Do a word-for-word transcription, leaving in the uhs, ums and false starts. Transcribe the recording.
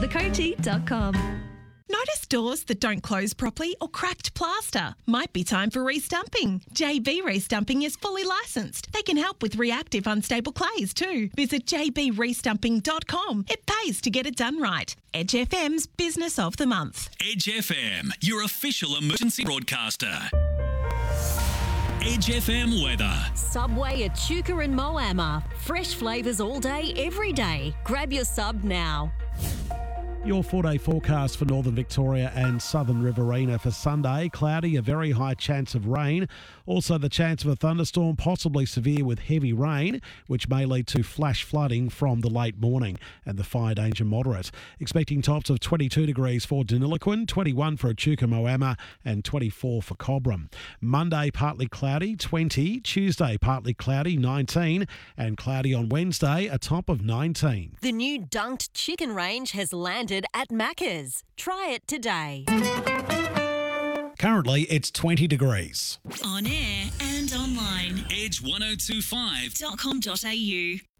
the coachie dot com. Notice doors that don't close properly or cracked plaster? Might be time for restumping. J B Restumping is fully licensed. They can help with reactive unstable clays too. Visit j b restumping dot com. It pays to get it done right. Edge F M's Business of the Month. Edge F M, your official emergency broadcaster. Edge F M weather. Subway at Chuka and Moama. Fresh flavours all day, every day. Grab your sub now. Your four-day forecast for northern Victoria and southern Riverina for Sunday. Cloudy, a very high chance of rain. Also the chance of a thunderstorm, possibly severe with heavy rain, which may lead to flash flooding from the late morning, and the fire danger moderate. Expecting tops of twenty-two degrees for Deniliquin, twenty-one for Echuca Moama and twenty-four for Cobram. Monday, partly cloudy, twenty. Tuesday, partly cloudy, nineteen. And cloudy on Wednesday, a top of nineteen. The new dunked chicken range has landed at Macca's. Try it today. Currently, it's twenty degrees. On air and online. Edge ten twenty-five dot com dot a u